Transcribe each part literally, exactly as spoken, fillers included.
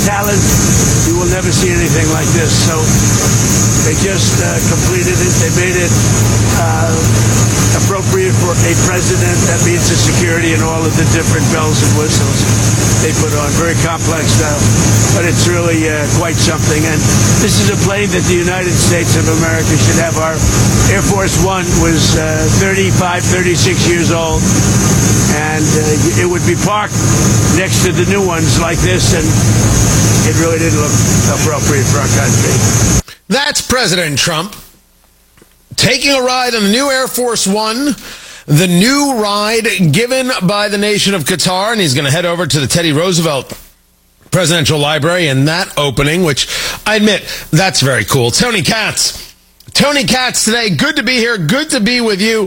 talent. You will never see anything like this. So they just uh, completed it. They made it uh, appropriate for a president. That means the security and all of the different bells and whistles they put on. Very complex stuff, but it's really uh, quite something. And this is a plane that the United States of America should have. Our Air Force One was uh, thirty-five, thirty-six years old, and uh, it would be parked next to the new ones like this, and it really didn't look appropriate for our country. That's President Trump taking a ride on the new Air Force One, the new ride given by the nation of Qatar, and he's going to head over to the Teddy Roosevelt Presidential Library in that opening, which I admit, that's very cool. Tony Katz. Tony Katz today. Good to be here. Good to be with you.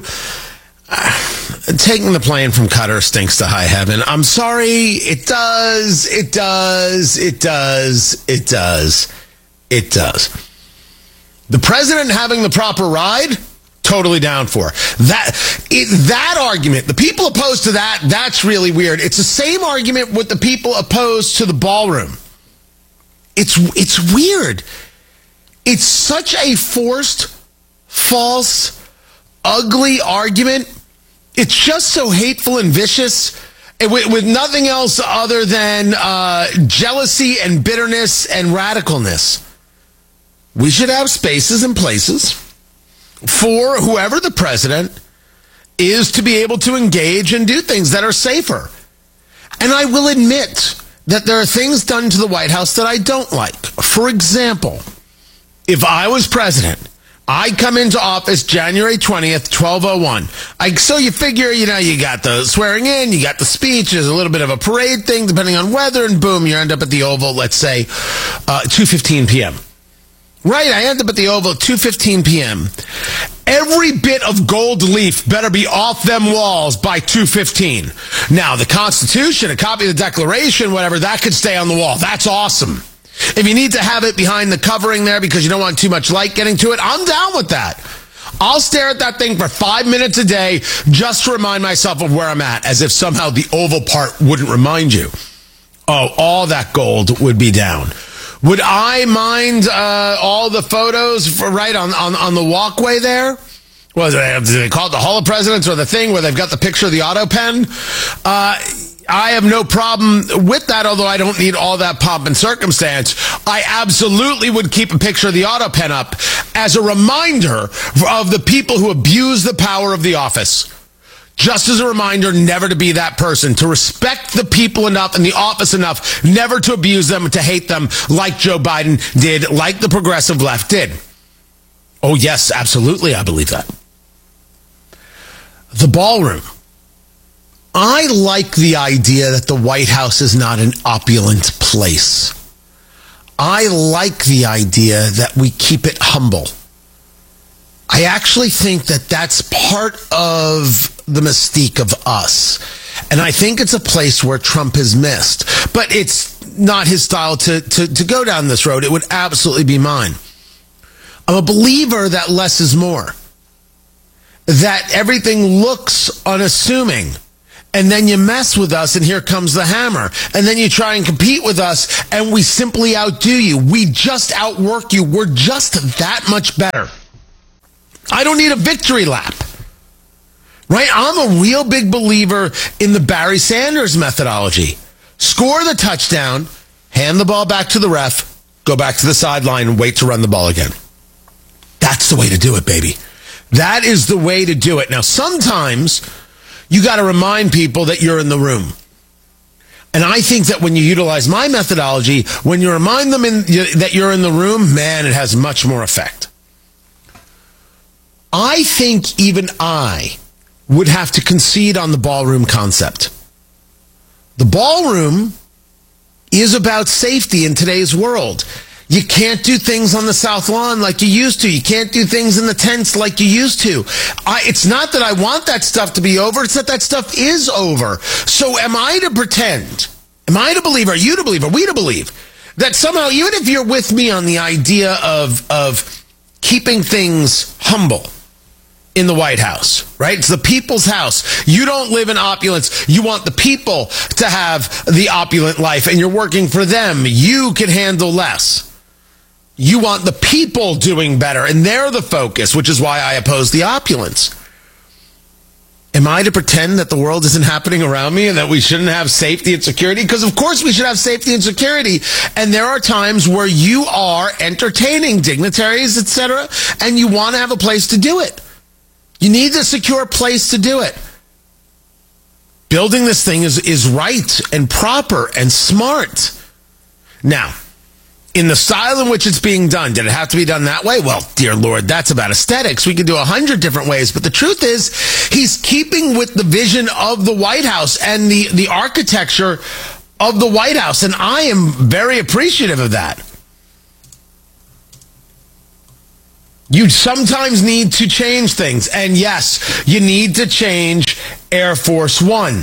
Uh, taking the plane from Qatar stinks to high heaven. I'm sorry. It does. It does. It does. It does. It does. The president having the proper ride, totally down for. That it, that argument, the people opposed to that, that's really weird. It's the same argument with the people opposed to the ballroom. It's it's weird. It's such a forced, false, ugly argument. It's just so hateful and vicious, and with, with nothing else other than uh, jealousy and bitterness and radicalness. We should have spaces and places for whoever the president is to be able to engage and do things that are safer. And I will admit that there are things done to the White House that I don't like. For example, if I was president, I come into office January twentieth, twelve oh one. I, so you figure, you know, you got the swearing in, you got the speech, there's a little bit of a parade thing, depending on weather, and boom, you end up at the Oval, let's say, uh, two fifteen p.m. Right, I end up at the Oval at two fifteen p.m. Every bit of gold leaf better be off them walls by two fifteen. Now, the Constitution, a copy of the Declaration, whatever, that could stay on the wall. That's awesome. If you need to have it behind the covering there because you don't want too much light getting to it, I'm down with that. I'll stare at that thing for five minutes a day just to remind myself of where I'm at, as if somehow the Oval part wouldn't remind you. Oh, all that gold would be down. Would I mind uh, all the photos for, right on, on, on the walkway there? Was it, do they call it the Hall of Presidents or the thing where they've got the picture of the auto pen? Uh, I have no problem with that, although I don't need all that pomp and circumstance. I absolutely would keep a picture of the auto pen up as a reminder of the people who abuse the power of the office. Just as a reminder, never to be that person, to respect the people enough in the office enough, never to abuse them, to hate them like Joe Biden did, like the progressive left did. Oh, yes, absolutely, I believe that. The ballroom. I like the idea that the White House is not an opulent place. I like the idea that we keep it humble. I actually think that that's part of the mystique of us. And I think it's a place where Trump has missed. But it's not his style to, to, to go down this road. It would absolutely be mine. I'm a believer that less is more. That everything looks unassuming. And then you mess with us, and here comes the hammer. And then you try and compete with us, and we simply outdo you. We just outwork you. We're just that much better. I don't need a victory lap. Right? I'm a real big believer in the Barry Sanders methodology. Score the touchdown, hand the ball back to the ref, go back to the sideline, and wait to run the ball again. That's the way to do it, baby. That is the way to do it. Now, sometimes you got to remind people that you're in the room. And I think that when you utilize my methodology, when you remind them in, that you're in the room, man, it has much more effect. I think even I would have to concede on the ballroom concept. The ballroom is about safety in today's world. You can't do things on the South Lawn like you used to. You can't do things in the tents like you used to. I, it's not that I want that stuff to be over. It's that that stuff is over. So am I to pretend, am I to believe, are you to believe, are we to believe, that somehow, even if you're with me on the idea of, of keeping things humble, in the White House, right? It's the people's house. You don't live in opulence. You want the people to have the opulent life, and you're working for them. You can handle less. You want the people doing better, and they're the focus, which is why I oppose the opulence. Am I to pretend that the world isn't happening around me and that we shouldn't have safety and security? Because of course we should have safety and security. And there are times where you are entertaining dignitaries, et cetera, and you want to have a place to do it. You need a secure place to do it. Building this thing is, is right and proper and smart. Now, in the style in which it's being done, did it have to be done that way? Well, dear Lord, that's about aesthetics. We could do a hundred different ways. But the truth is, he's keeping with the vision of the White House and the, the architecture of the White House. And I am very appreciative of that. You sometimes need to change things. And yes, you need to change Air Force One.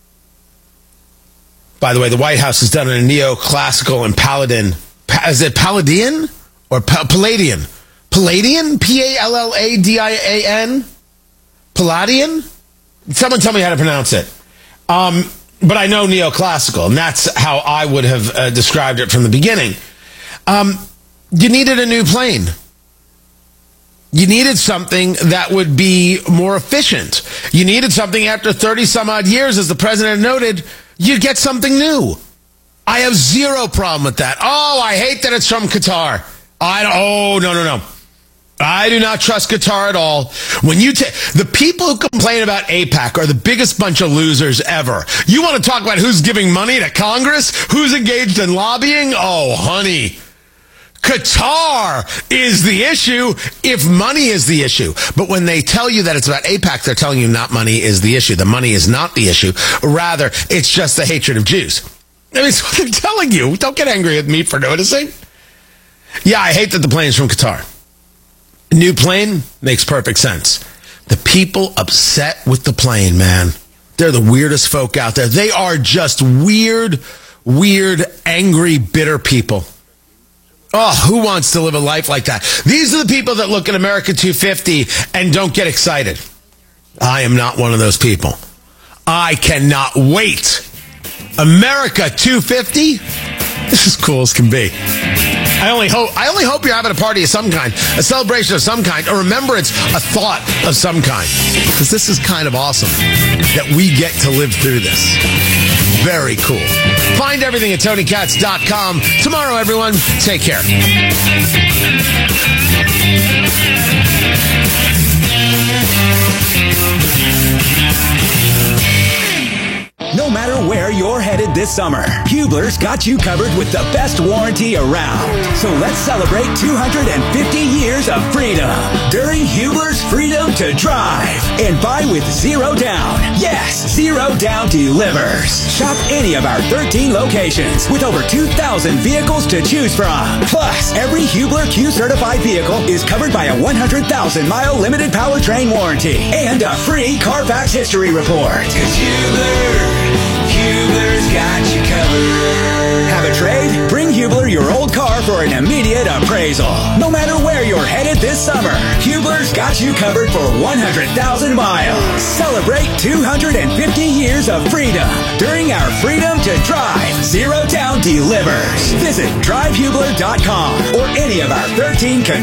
By the way, the White House has done a neoclassical and Paladin. Is it Palladian or pa- Palladian? Palladian? P A L L A D I A N? Palladian? Someone tell me how to pronounce it. Um, but I know neoclassical, and that's how I would have uh, described it from the beginning. Um, you needed a new plane. You needed something that would be more efficient. You needed something after thirty some odd years, as the president noted, you get something new. I have zero problem with that. Oh, I hate that it's from Qatar. I don't, oh, no, no, no. I do not trust Qatar at all. When you ta- the people who complain about AIPAC are the biggest bunch of losers ever. You want to talk about who's giving money to Congress? Who's engaged in lobbying? Oh, honey. Qatar is the issue if money is the issue. But when they tell you that it's about AIPAC, they're telling you not money is the issue. The money is not the issue. Rather, it's just the hatred of Jews. I mean, it's what they're telling you. Don't get angry at me for noticing. Yeah, I hate that the plane is from Qatar. New plane makes perfect sense. The people upset with the plane, man. They're the weirdest folk out there. They are just weird, weird, angry, bitter people. Oh, who wants to live a life like that? These are the people that look at America two fifty and don't get excited. I am not one of those people. I cannot wait. America two fifty? This is cool as can be. I only hope I only hope you're having a party of some kind, a celebration of some kind, a remembrance, a thought of some kind. Because this is kind of awesome that we get to live through this. Very cool. Find everything at Tony Katz dot com. Tomorrow, everyone, take care. No matter where you're headed this summer, Hubler's got you covered with the best warranty around. So let's celebrate two hundred fifty years of freedom during Hubler's Freedom to Drive. And buy with zero down. Yes, zero down delivers. Shop any of our thirteen locations with over two thousand vehicles to choose from. Plus, every Hubler Q-certified vehicle is covered by a one hundred thousand mile limited powertrain warranty and a free Carfax history report. 'Cause Hubler... Hubler's got you covered. Have a trade? Bring Hubler your old car for an immediate appraisal. No matter where you're headed this summer, Hubler's got you covered for one hundred thousand miles. Celebrate two hundred fifty years of freedom during our Freedom to Drive Zero Down Delivers. Visit drive hubler dot com or any of our thirteen